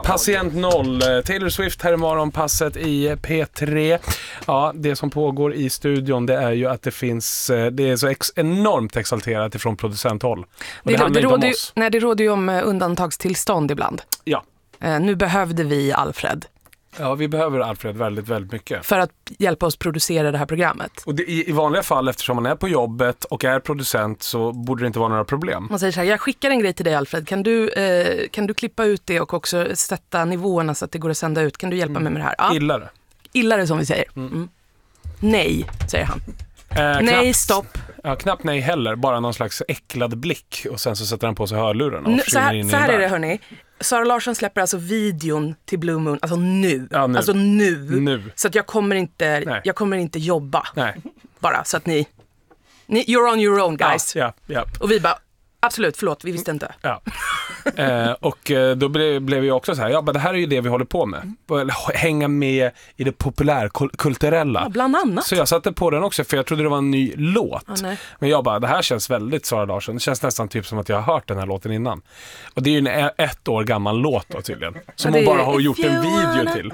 Patient 0, Taylor Swift här i morgonpasset i P3. Ja, det som pågår i studion, det är ju att det finns, det är så enormt exalterat ifrån producenthåll. Och det handlar inte om oss. Nej, det råder ju om undantagstillstånd ibland. Ja. Nu behövde vi Alfred. Ja, vi behöver Alfred väldigt, väldigt mycket. För att hjälpa oss producera det här programmet. Och det, i vanliga fall, eftersom man är på jobbet och är producent, så borde det inte vara några problem. Man säger så här, jag skickar en grej till dig Alfred. Kan du klippa ut det och också sätta nivåerna så att det går att sända ut? Kan du hjälpa mig med det här? Ja. Illare. Illare som vi säger. Nej, säger han. Nej, knappt, stopp. Ja, knappt nej heller. Bara någon slags äcklad blick. Och sen så sätter han på sig hörlurarna och så här, in i så här en är det, värld. hörni. Sara Larsson släpper alltså videon till Blue Moon. Alltså nu. Ja, nu. Alltså nu. Så att jag kommer inte jobba. Nej. Bara så att ni you're on your own, guys. Ja. Och vi bara, absolut, förlåt, vi visste inte. Ja. Och då blev jag också så här, men det här är ju det vi håller på med. Hänga med i det populärkulturella. Ja, bland annat. Så jag satte på den också, för jag trodde det var en ny låt. Men jag bara, det här känns väldigt Sara Larsson. Det känns nästan typ som att jag har hört den här låten innan. Och det är ju en 1 år gammal låt då tydligen. Som hon bara har gjort en video till.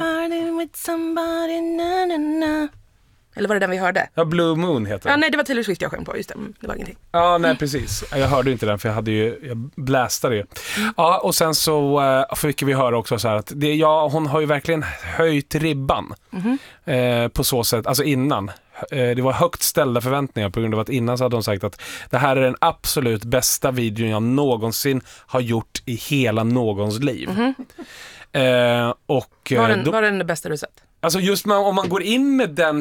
Eller var det den vi hörde? Ja, Blue Moon heter den. Ja, nej, det var Taylor Swift jag sjöng på, just det. Det var ingenting. Ja, nej, precis. Jag hörde inte den, för jag blästade ju. Ja, och sen så fick vi höra också så här att hon har ju verkligen höjt ribban. På så sätt, alltså innan. Det var högt ställda förväntningar på grund av att innan så hade de sagt att det här är den absolut bästa videon jag någonsin har gjort i hela någons liv. Var den det bästa du sett? Alltså just om man går in med den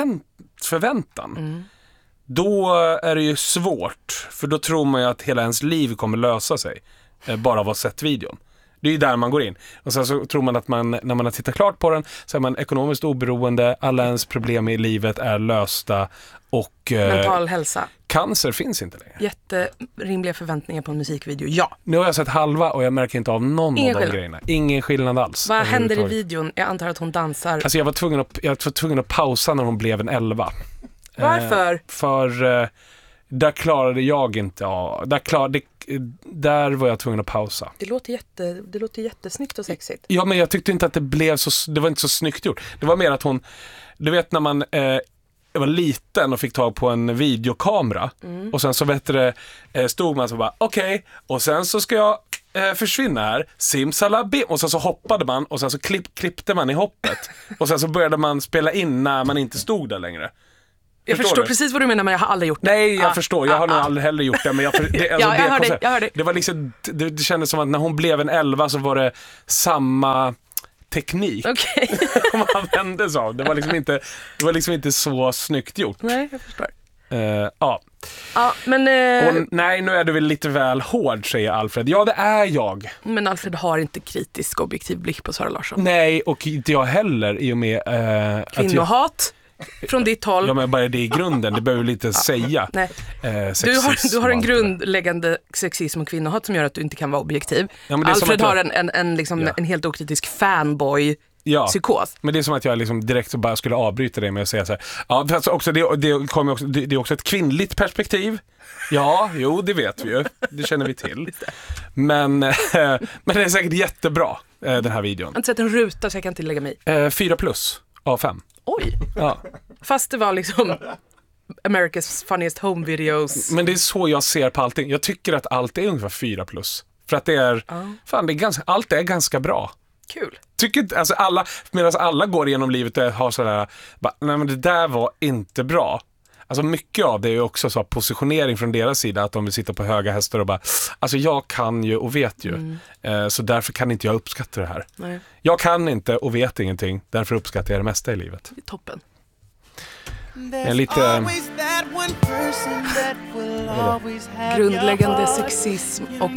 förväntan, då är det ju svårt. För då tror man ju att hela ens liv kommer lösa sig bara av att ha sett videon. Det är ju där man går in. Och sen så tror man att när man har tittat klart på den, så är man ekonomiskt oberoende, alla ens problem i livet är lösta och mental hälsa. Cancer finns inte längre. Jätterimliga förväntningar på en musikvideo, ja. Nu har jag sett halva och jag märker inte av någon Ingen av de skillnad. grejerna. Ingen skillnad alls. Vad händer i videon? Jag antar att hon dansar. Alltså jag var tvungen att pausa när hon blev en 11. Varför? För där klarade jag inte av. Där var jag tvungen att pausa. Det låter jättesnyggt och sexigt. Ja, men jag tyckte inte att det var inte så snyggt gjort. Det var mer att hon, du vet när man jag var liten och fick tag på en videokamera och sen så stod man så bara okej, och sen så ska jag försvinna här, simsalabim, och sen så hoppade man och sen så klippte man i hoppet och sen så började man spela in när man inte stod där längre. Jag förstår precis vad du menar, men jag har aldrig gjort det. Nej, jag förstår. Jag har nog aldrig heller gjort det. Men jag hörde. Det var liksom, det kändes som att när hon blev en 11 så var det samma teknik. Okej. Man använde så. Det var liksom inte så snyggt gjort. Nej, jag förstår. Ja. Ja, men nej, nu är du väl lite väl hård, säger Alfred. Ja, det är jag. Men Alfred har inte kritisk objektiv blick på Sara Larsson. Nej, och inte jag heller, i och med kvinnohat. Från ditt håll. Ja, men bara det i grunden, det behöver lite säga. Nej. Du har en grundläggande sexism och kvinnohat som gör att du inte kan vara objektiv. Ja, Alfred har en helt okritisk fanboy. Ja, psykos. Men det är som att jag liksom direkt så bara skulle avbryta det med att säga så här. Ja, för alltså också, det är också ett kvinnligt perspektiv. Ja, jo, det vet vi ju. Det känner vi till. Men det är säkert jättebra, den här videon. Jag har inte sett en ruta så jag kan inte lägga mig. 4+ av 5. Oj. Ja. Fast det var liksom America's Funniest Home Videos. Men det är så jag ser på allting. Jag tycker att allt är ungefär 4+. För att det är, allt är ganska bra. Kul. Tycker alltså medan alla går igenom livet och har sådär, nej men det där var inte bra. Alltså mycket av det är ju också så positionering från deras sida, att de vill sitta på höga hästar och bara, alltså jag kan ju och vet ju, så därför kan inte jag uppskatta det här. Nej. Jag kan inte och vet ingenting, därför uppskattar jag det mesta i livet. Det är toppen. Lite grundläggande sexism och